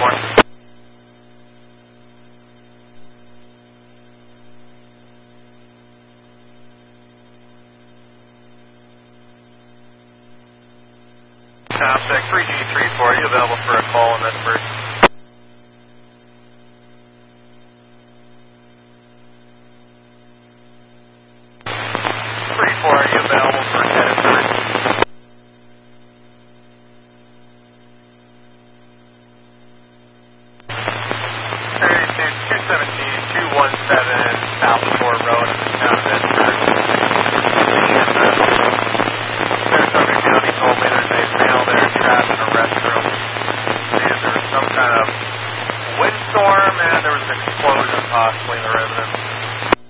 4. Contact 3G34, are you available for a call in Medford?